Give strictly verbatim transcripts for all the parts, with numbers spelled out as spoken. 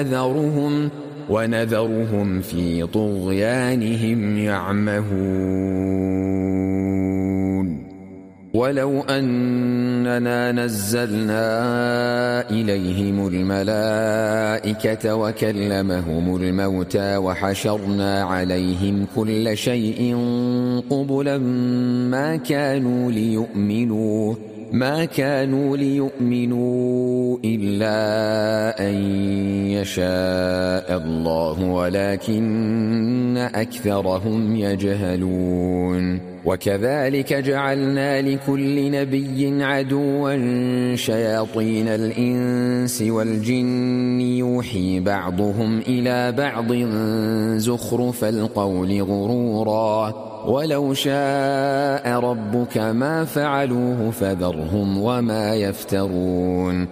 ونذرهم, ونذرهم في طغيانهم يعمهون. ولو أننا نزلنا إليهم الملائكة وكلمهم الموتى وحشرنا عليهم كل شيء قبلا ما كانوا ليؤمنوا ما كانوا ليؤمنوا إلا أن يشاء الله ولكن أكثرهم يجهلون. وكذلك جعلنا لكل نبي عدوا شياطين الإنس والجن يوحي بعضهم إلى بعض زخرف القول غرورا ولو شاء ربك ما فعلوه فذرهم وما يفترون.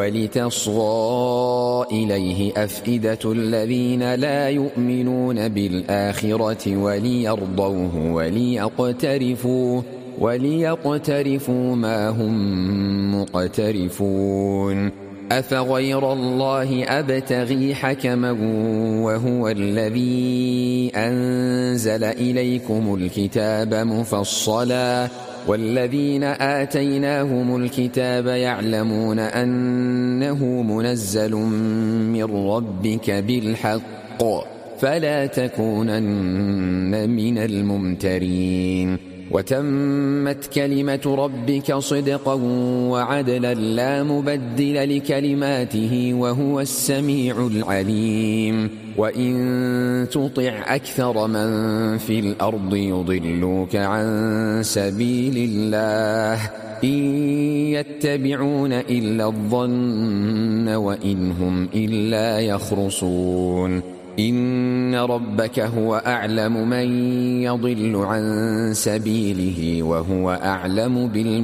ولتصغى إليه أفئدة الذين لا يؤمنون بالآخرة وليرضوه وليقترفوا, وليقترفوا ما هم مقترفون. أفغير الله أبتغي حكما وهو الذي أنزل إليكم الكتاب مفصلا والذين آتيناهم الكتاب يعلمون أنه منزل من ربك بالحق فلا تكونن من الممترين. وتمت كلمة ربك صدقا وعدلا لا مبدل لكلماته وهو السميع العليم. وإن تطع أكثر من في الأرض يضلوك عن سبيل الله إن يتبعون إلا الظن وإن هم إلا يخرصون. إن ربك هو أعلم من يضل عن سبيله وهو أعلم بالمهتدين.